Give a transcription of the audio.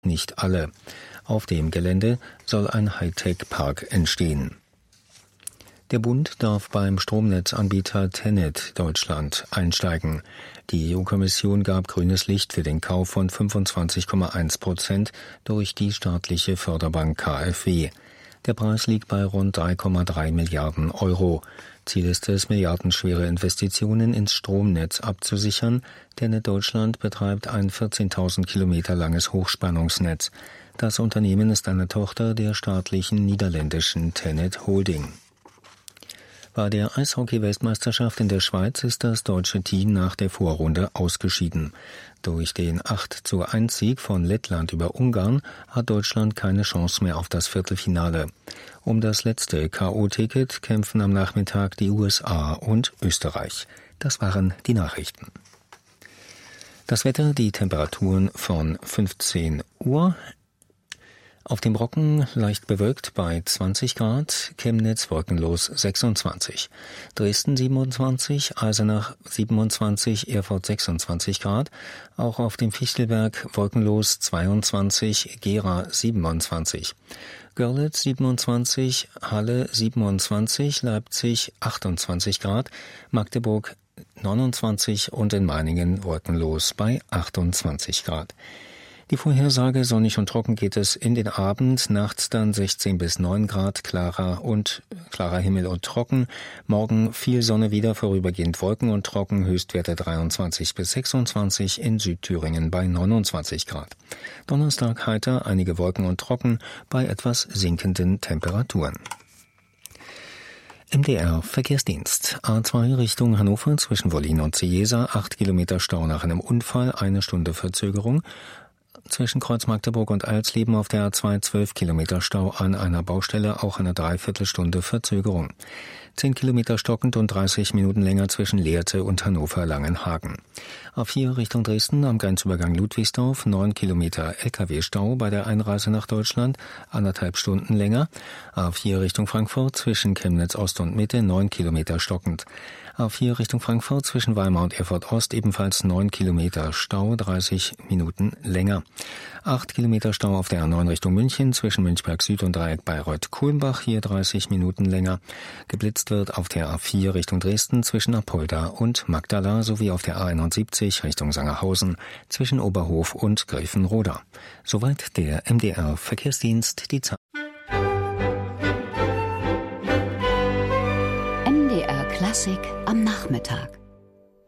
nicht alle. Auf dem Gelände soll ein Hightech-Park entstehen. Der Bund darf beim Stromnetzanbieter TenneT Deutschland einsteigen. Die EU-Kommission gab grünes Licht für den Kauf von 25,1% durch die staatliche Förderbank KfW. Der Preis liegt bei rund 3,3 Milliarden Euro. Ziel ist es, milliardenschwere Investitionen ins Stromnetz abzusichern. TenneT Deutschland betreibt ein 14.000 Kilometer langes Hochspannungsnetz. Das Unternehmen ist eine Tochter der staatlichen niederländischen TenneT Holding. Bei der Eishockey-Weltmeisterschaft in der Schweiz ist das deutsche Team nach der Vorrunde ausgeschieden. Durch den 8:1-Sieg von Lettland über Ungarn hat Deutschland keine Chance mehr auf das Viertelfinale. Um das letzte K.O.-Ticket kämpfen am Nachmittag die USA und Österreich. Das waren die Nachrichten. Das Wetter, die Temperaturen von 15 Uhr. Auf dem Brocken leicht bewölkt bei 20 Grad, Chemnitz wolkenlos 26, Dresden 27, Eisenach 27, Erfurt 26 Grad, auch auf dem Fichtelberg wolkenlos 22, Gera 27, Görlitz 27, Halle 27, Leipzig 28 Grad, Magdeburg 29 und in Meiningen wolkenlos bei 28 Grad. Die Vorhersage: sonnig und trocken geht es in den Abend, nachts dann 16 bis 9 Grad, klarer Himmel und trocken. Morgen viel Sonne wieder, vorübergehend Wolken und trocken, Höchstwerte 23 bis 26, in Südthüringen bei 29 Grad. Donnerstag heiter, einige Wolken und trocken, bei etwas sinkenden Temperaturen. MDR Verkehrsdienst. A2 Richtung Hannover zwischen Wollin und Cieza, 8 Kilometer Stau nach einem Unfall, 1 Stunde Verzögerung. Zwischen Kreuz Magdeburg und Alsleben auf der A2 12 Kilometer Stau an einer Baustelle, auch eine Dreiviertelstunde Verzögerung. 10 Kilometer stockend und 30 Minuten länger zwischen Lehrte und Hannover-Langenhagen. A4 Richtung Dresden am Grenzübergang Ludwigsdorf, 9 Kilometer Lkw-Stau bei der Einreise nach Deutschland, 1,5 Stunden länger. A4 Richtung Frankfurt zwischen Chemnitz Ost und Mitte, 9 Kilometer stockend. A4 Richtung Frankfurt zwischen Weimar und Erfurt Ost ebenfalls 9 Kilometer Stau, 30 Minuten länger. 8 Kilometer Stau auf der A9 Richtung München zwischen Münchberg Süd und Dreieck Bayreuth-Kulmbach, hier 30 Minuten länger. Geblitzt wird auf der A4 Richtung Dresden zwischen Apolda und Magdala sowie auf der A71 Richtung Sangerhausen zwischen Oberhof und Gräfenroda. Soweit der MDR Verkehrsdienst, die Zeit. MDR Klassik am Nachmittag.